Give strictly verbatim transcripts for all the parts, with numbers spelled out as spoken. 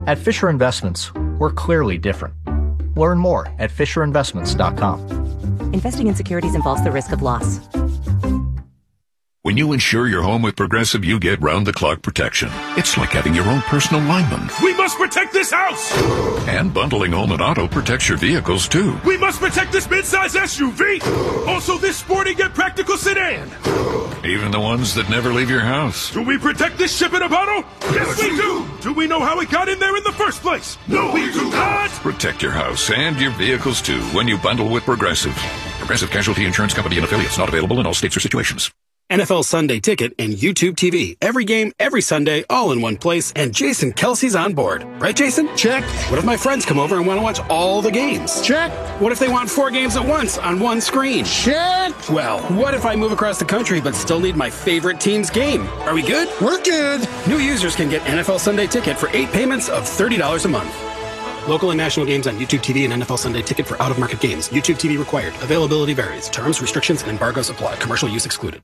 At Fisher Investments, we're clearly different. Learn more at fisher investments dot com. Investing in securities involves the risk of loss. When you insure your home with Progressive, you get round-the-clock protection. It's like having your own personal lineman. We must protect this house! And bundling home and auto protects your vehicles, too. We must protect this midsize S U V! Also this sporty yet practical sedan! Even the ones that never leave your house. Do we protect this ship in a bottle? Yes, we do! Do we know how it got in there in the first place? No, we do not! Protect your house and your vehicles, too, when you bundle with Progressive. Progressive Casualty Insurance Company and affiliates, not available in all states or situations. N F L Sunday Ticket and YouTube T V. Every game, every Sunday, all in one place, and Jason Kelsey's on board. Right, Jason? Check. What if my friends come over and want to watch all the games? Check. What if they want four games at once on one screen? Check. Well, what if I move across the country but still need my favorite team's game? Are we good? We're good. New users can get N F L Sunday Ticket for eight payments of thirty dollars a month. Local and national games on YouTube T V and N F L Sunday Ticket for out-of-market games. YouTube T V required. Availability varies. Terms, restrictions, and embargoes apply. Commercial use excluded.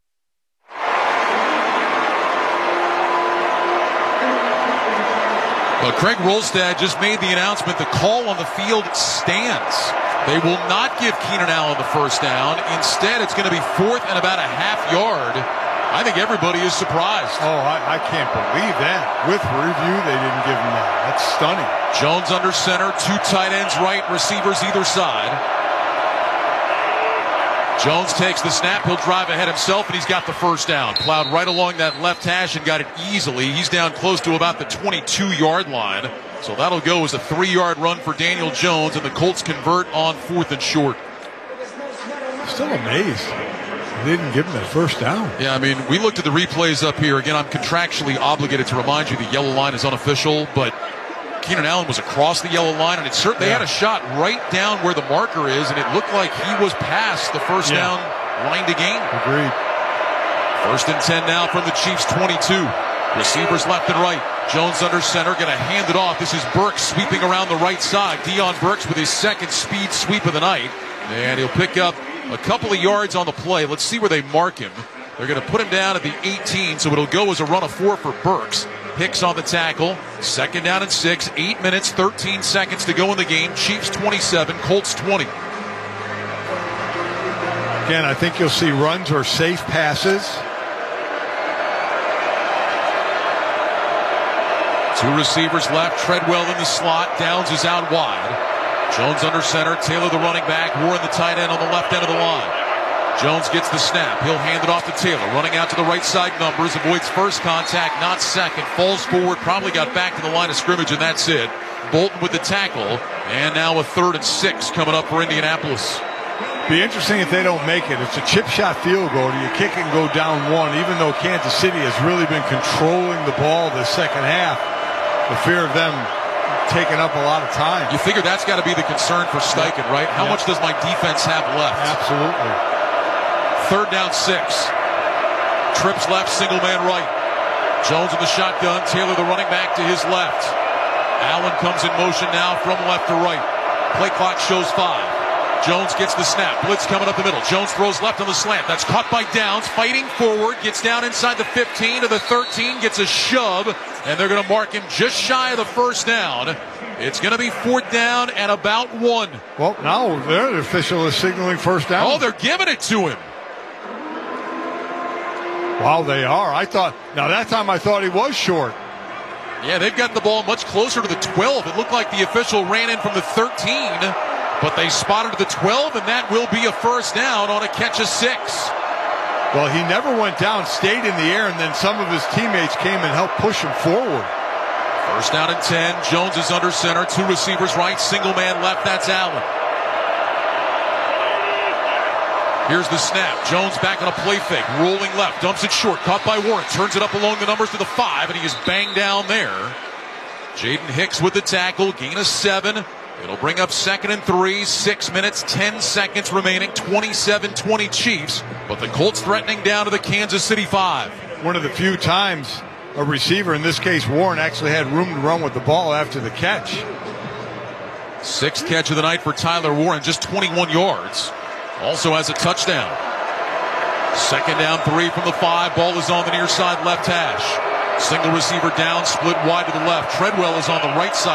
Well, Craig Rolstad just made the announcement the call on the field stands. They will not give Keenan Allen the first down. Instead, it's going to be fourth and about a half yard. I think everybody is surprised. Oh, I, I can't believe that. With review, they didn't give him that. That's stunning. Jones under center, two tight ends right, receivers either side. Jones takes the snap. He'll drive ahead himself, and he's got the first down. Plowed right along that left hash and got it easily. He's down close to about the twenty-two-yard line. So that'll go as a three-yard run for Daniel Jones, and the Colts convert on fourth and short. Still amazed they didn't give him that first down. Yeah, I mean, we looked at the replays up here. Again, I'm contractually obligated to remind you the yellow line is unofficial, but Keenan Allen was across the yellow line, and it certainly yeah. had a shot right down where the marker is, and it looked like he was past the first yeah. down line to gain. Agreed. First and ten now from the Chiefs' twenty-two. Receivers left and right. Jones under center, going to hand it off. This is Burks sweeping around the right side. Deion Burks with his second speed sweep of the night, and he'll pick up a couple of yards on the play. Let's see where they mark him. They're going to put him down at the eighteen, so it'll go as a run of four for Burks. Hicks on the tackle. Second down and six. Eight minutes, thirteen seconds to go in the game. Chiefs twenty-seven, Colts twenty. Again, I think you'll see runs or safe passes. Two receivers left. Treadwell in the slot. Downs is out wide. Jones under center. Taylor the running back. Warren the tight end on the left end of the line. Jones gets the snap. He'll hand it off to Taylor. Running out to the right side numbers. Avoids first contact, not second. Falls forward. Probably got back to the line of scrimmage, and that's it. Bolton with the tackle. And now a third and six coming up for Indianapolis. Be interesting if they don't make it. It's a chip shot field goal. You kick and go down one, even though Kansas City has really been controlling the ball the second half. The fear of them taking up a lot of time. You figure that's got to be the concern for Steichen, right? How yeah. much does my defense have left? Absolutely. Third down, six. Trips left, single man right. Jones in the shotgun. Taylor the running back to his left. Allen comes in motion now from left to right. Play clock shows five. Jones gets the snap. Blitz coming up the middle. Jones throws left on the slant. That's caught by Downs. Fighting forward. Gets down inside the fifteen to the thirteen. Gets a shove. And they're going to mark him just shy of the first down. It's going to be fourth down and about one. Well, now their official is signaling first down. Oh, they're giving it to him. Wow, they are. I thought, now that time I thought he was short. Yeah, they've got the ball much closer to the twelve. It looked like the official ran in from the thirteen, but they spotted the twelve, and that will be a first down on a catch of six. Well, he never went down, stayed in the air, and then some of his teammates came and helped push him forward. First down and ten. Jones is under center. Two receivers right, single man left. That's Allen. Here's the snap. Jones back on a play fake. Rolling left. Dumps it short. Caught by Warren. Turns it up along the numbers to the five, and he is banged down there. Jaden Hicks with the tackle. Gain of seven. It'll bring up second and three. Six minutes, ten seconds remaining. twenty-seven twenty Chiefs. But the Colts threatening down to the Kansas City five. One of the few times a receiver, in this case Warren, actually had room to run with the ball after the catch. Sixth catch of the night for Tyler Warren. Just twenty-one yards. Also has a touchdown. Second down, three from the five. Ball is on the near side left hash. Single receiver down, split wide to the left. Treadwell is on the right side.